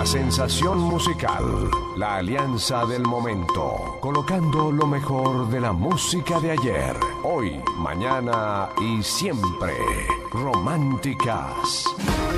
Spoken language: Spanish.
La sensación musical, la alianza del momento, colocando lo mejor de la música de ayer, hoy, mañana y siempre. Románticas.